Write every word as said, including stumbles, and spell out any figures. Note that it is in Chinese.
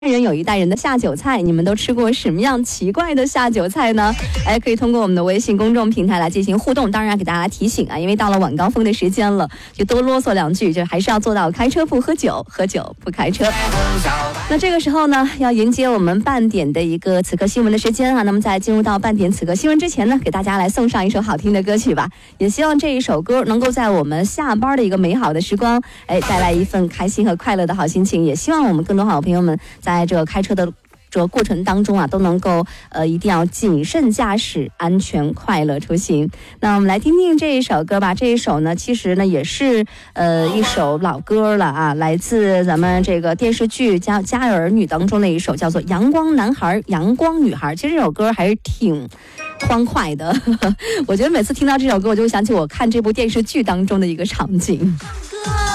人有一代人的下酒菜，你们都吃过什么样奇怪的下酒菜呢？哎，可以通过我们的微信公众平台来进行互动。当然给大家提醒啊，因为到了晚高峰的时间了，就多啰嗦两句，就还是要做到开车不喝酒，喝酒不开车。那这个时候呢，要迎接我们半点的一个此刻新闻的时间啊。那么在进入到半点此刻新闻之前呢，给大家来送上一首好听的歌曲吧。也希望这一首歌能够在我们下班的一个美好的时光，哎，带来一份开心和快乐的好心情。也希望我们更多好朋友们在在这个开车的这个过程当中啊，都能够呃一定要谨慎驾驶，安全快乐出行。那我们来听听这一首歌吧。这一首呢，其实呢也是呃一首老歌了啊，来自咱们这个电视剧《家家有儿女》当中的一首，叫做《阳光男孩阳光女孩》。其实这首歌还是挺欢快的，我觉得每次听到这首歌，我就会想起我看这部电视剧当中的一个场景。